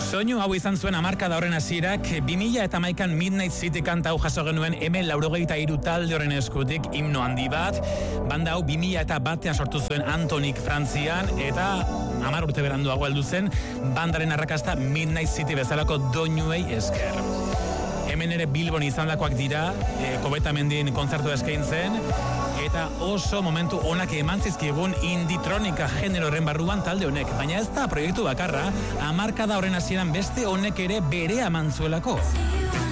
Soinu hau izan zuen hamarkada horren hasierak, 2011an Midnight City kanta hau jaso genuen hemen 83 talde horren eskutik himno handi bat. Banda hau 2001an sortu zuen Antonik Frantzian eta 10 urte beranduago heldu zen bandaren arrakasta Midnight City bezalako doinuei esker. Hemen ere Bilbon izandakoak dira, Kobetamendin kontzertua eskaintzen, eta oso momentu onak eman zizkigun inditronika generoren barruan talde honek. Baina ez da proiektu bakarra, hamarkada horren hasieran beste honek ere bere eman zuelako.